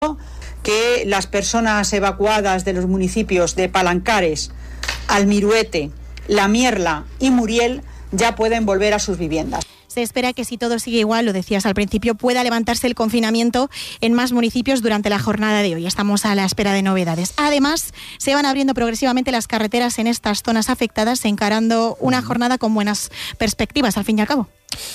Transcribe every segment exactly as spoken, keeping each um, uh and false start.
que las personas evacuadas de los municipios de Palancares, Almiruete, La Mierla y Muriel ya pueden volver a sus viviendas. Se espera que, si todo sigue igual, lo decías al principio, pueda levantarse el confinamiento en más municipios durante la jornada de hoy. Estamos a la espera de novedades. Además, se van abriendo progresivamente las carreteras en estas zonas afectadas, encarando una jornada con buenas perspectivas, al fin y al cabo.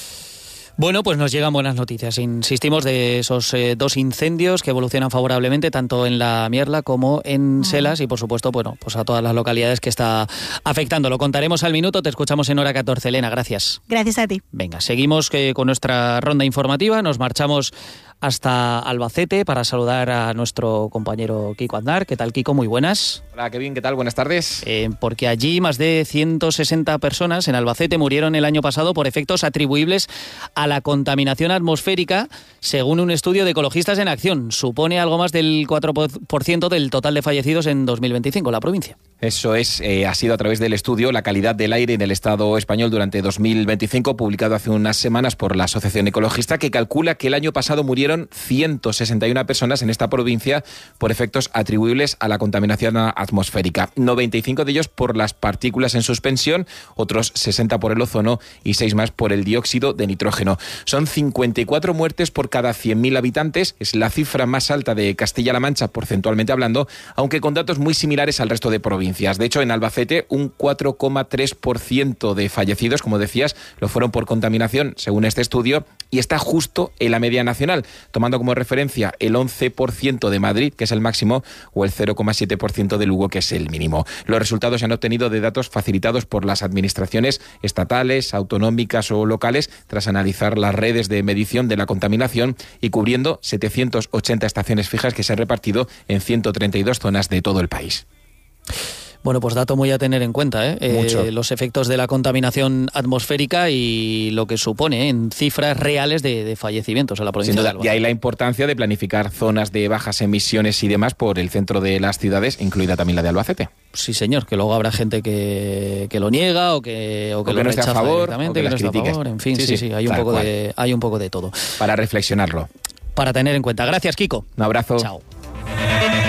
Bueno, pues nos llegan buenas noticias. Insistimos de esos eh, dos incendios que evolucionan favorablemente tanto en La Mierla como en Selas y, por supuesto, bueno, pues a todas las localidades que está afectando. Lo contaremos al minuto. Te escuchamos en hora catorce. Elena, gracias. Gracias a ti. Venga, seguimos eh, con nuestra ronda informativa. Nos marchamos hasta Albacete para saludar a nuestro compañero Kiko Aznar. ¿Qué tal, Kiko? Muy buenas. Hola, Kevin. ¿Qué tal? Buenas tardes. Eh, porque allí más de ciento sesenta personas en Albacete murieron el año pasado por efectos atribuibles a la contaminación atmosférica, según un estudio de Ecologistas en Acción. Supone algo más del cuatro por ciento del total de fallecidos en dos mil veinticinco en la provincia. Eso es, eh, ha sido a través del estudio La calidad del aire en el Estado español durante dos mil veinticinco, publicado hace unas semanas por la Asociación Ecologista, que calcula que el año pasado murieron ciento sesenta y una personas en esta provincia por efectos atribuibles a la contaminación atmosférica. noventa y cinco de ellos por las partículas en suspensión, otros sesenta por el ozono y seis más por el dióxido de nitrógeno. Son cincuenta y cuatro muertes por cada cien mil habitantes, es la cifra más alta de Castilla-La Mancha porcentualmente hablando, aunque con datos muy similares al resto de provincias. De hecho, en Albacete, un cuatro coma tres por ciento de fallecidos, como decías, lo fueron por contaminación, según este estudio, y está justo en la media nacional, tomando como referencia el once por ciento de Madrid, que es el máximo, o el cero coma siete por ciento de Lugo, que es el mínimo. Los resultados se han obtenido de datos facilitados por las administraciones estatales, autonómicas o locales, tras analizar las redes de medición de la contaminación y cubriendo setecientas ochenta estaciones fijas que se han repartido en ciento treinta y dos zonas de todo el país. Bueno, pues dato muy a tener en cuenta, ¿eh? Mucho. Eh, los efectos de la contaminación atmosférica y lo que supone ¿eh? en cifras reales de, de fallecimientos en la provincia Sin duda, de Albacete. Y ahí la importancia de planificar zonas de bajas emisiones y demás por el centro de las ciudades, incluida también la de Albacete. Sí, señor, que luego habrá gente que, que lo niega o que, o que o lo que no esté a rechaza favor, directamente, o que que no las esté a critique. favor. En fin, sí, sí, sí, sí hay, un poco cual. de, hay un poco de todo. Para reflexionarlo. Para tener en cuenta. Gracias, Kiko. Un abrazo. Chao.